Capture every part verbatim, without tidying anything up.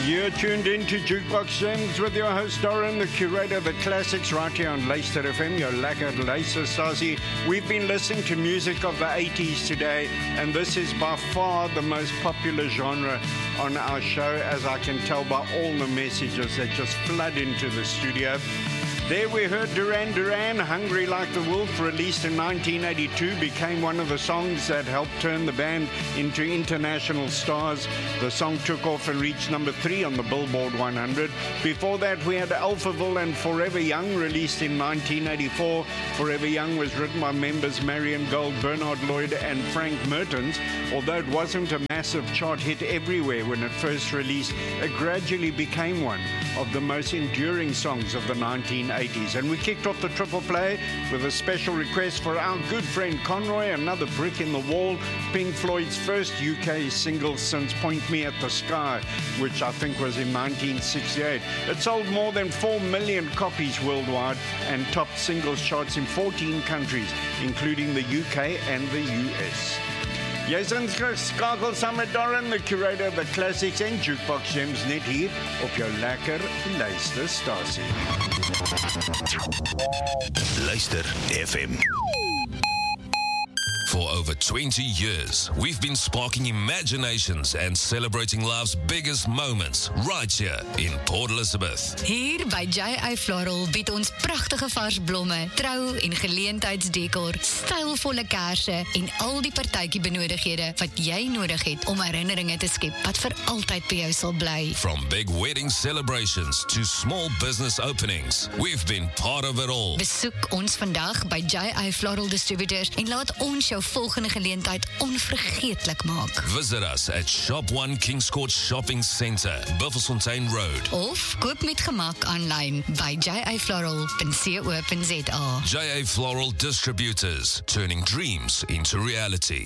You're tuned in to Jukebox Gems with your host Doran, the curator of the classics, right here on Luister F M, your lekker luisterstasie. We've been listening to music of the eighties today, and this is by far the most popular genre on our show, as I can tell by all the messages that just flood into the studio. There we heard Duran Duran, Hungry Like the Wolf, released in nineteen eighty-two, became one of the songs that helped turn the band into international stars. The song took off and reached number three on the Billboard one hundred. Before that, we had Alphaville and Forever Young, released in nineteen eighty-four. Forever Young was written by members Marion Gold, Bernard Lloyd, and Frank Mertens. Although it wasn't a massive chart hit everywhere when it first released, it gradually became one of the most enduring songs of the nineteen eighties. And we kicked off the triple play with a special request for our good friend Conroy, Another Brick in the Wall, Pink Floyd's first U K single since Point Me at the Sky, which I think was in nineteen sixty-eight. It sold more than four million copies worldwide and topped singles charts in fourteen countries, including the U K and the U S. Jy's ingeskakel saam met Doran, the curator of the classics en Jukebox Gems, net hier op jou lekker luisterstasie. Luister F M. For over twenty years, we've been sparking imaginations and celebrating life's biggest moments right here in Port Elizabeth. Hier by J A Floral bied ons pragtige vars blomme, trou- en geleentheidsdekor, stylvolle kersse en al die partytjie benodighede wat jy nodig het om herinneringe te skep wat vir altyd by jou sal bly. From big wedding celebrations to small business openings, we've been part of it all. Besoek ons vandag by J A Floral Distributors en laat ons jou volgende geleentheid onvergeetlik maak. Visit us at Shop one Kings Court Shopping Centre, Buffelsfontein Road. Of koop met gemak aanlyn by j a floral dot co dot z a. J A Floral Distributors, turning dreams into reality.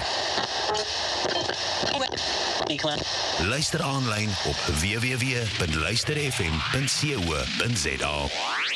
Luister aanlyn op w w w punt luister f m punt co punt z a.